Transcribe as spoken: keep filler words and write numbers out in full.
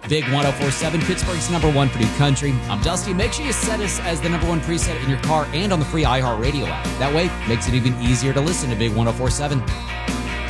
Big one oh four point seven, Pittsburgh's number one for new country. I'm Dusty. Make sure you set us as the number one preset in your car and on the free iHeartRadio app. That way, makes it even easier to listen to Big one oh four point seven.